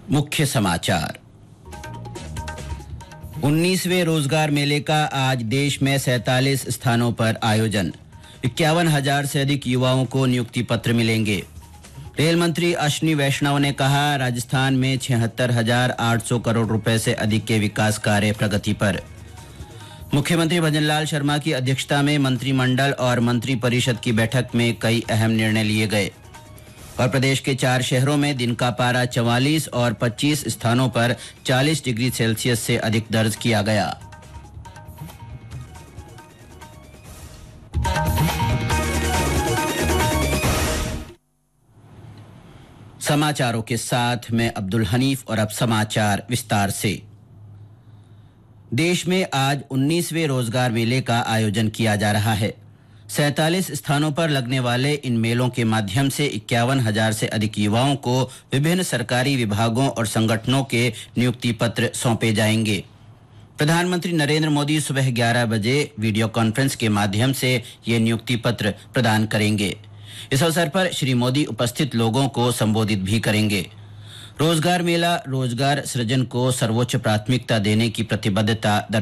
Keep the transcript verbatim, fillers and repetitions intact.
मुख्य समाचार। उन्नीसवें रोजगार मेले का आज देश में सैंतालीस स्थानों पर आयोजन। इक्यावन हजार से अधिक युवाओं को नियुक्ति पत्र मिलेंगे। रेल मंत्री अश्विनी वैष्णव ने कहा, राजस्थान में छिहत्तर हजार आठ सौ करोड़ रुपए से अधिक के विकास कार्य प्रगति पर। मुख्यमंत्री भजनलाल शर्मा की अध्यक्षता में मंत्रिमंडल और मंत्री परिषद की बैठक में कई अहम निर्णय लिए गए। और प्रदेश के चार शहरों में दिन का पारा चवालीस और पच्चीस स्थानों पर चालीस डिग्री सेल्सियस से अधिक दर्ज किया गया। समाचारों के साथ मैं अब्दुल हनीफ और अब समाचार विस्तार से। देश में आज उन्नीसवें रोजगार मेले का आयोजन किया जा रहा है। सैंतालीस स्थानों पर लगने वाले इन मेलों के माध्यम से इक्यावन हजार से अधिक युवाओं को विभिन्न सरकारी विभागों और संगठनों के नियुक्ति पत्र सौंपे जाएंगे। प्रधानमंत्री नरेंद्र मोदी सुबह ग्यारह बजे वीडियो कॉन्फ्रेंस के माध्यम से ये नियुक्ति पत्र प्रदान करेंगे। इस अवसर पर श्री मोदी उपस्थित लोगों को संबोधित भी करेंगे। रोजगार मेला रोजगार सृजन को सर्वोच्च प्राथमिकता देने की प्रतिबद्धता